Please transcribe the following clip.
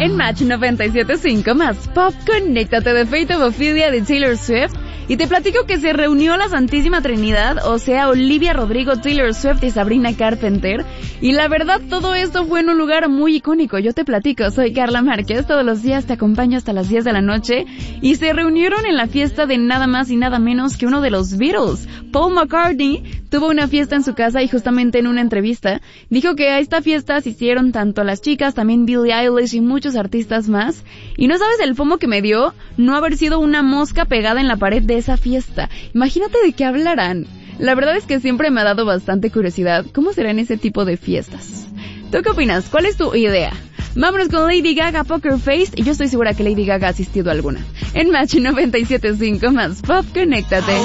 En Match 97.5 más Pop, conéctate de Fate of Ophelia de Taylor Swift. Y te platico que se reunió la Santísima Trinidad, o sea, Olivia Rodrigo, Taylor Swift y Sabrina Carpenter. Y la verdad, todo esto fue en un lugar muy icónico. Yo te platico, soy Carla Márquez, todos los días te acompaño hasta las 10 de la noche. Y se reunieron en la fiesta de nada más y nada menos que uno de los Beatles. Paul McCartney tuvo una fiesta en su casa y justamente en una entrevista dijo que a esta fiesta asistieron tanto las chicas, también Billie Eilish y muchos artistas más. Y no sabes el FOMO que me dio no haber sido una mosca pegada en la pared de esa fiesta. Imagínate de qué hablarán. La verdad es que siempre me ha dado bastante curiosidad cómo serán ese tipo de fiestas. ¿Tú qué opinas? ¿Cuál es tu idea? Vámonos con Lady Gaga, Poker Face, y yo estoy segura que Lady Gaga ha asistido a alguna. En Match 97.5 más Pop, conéctate.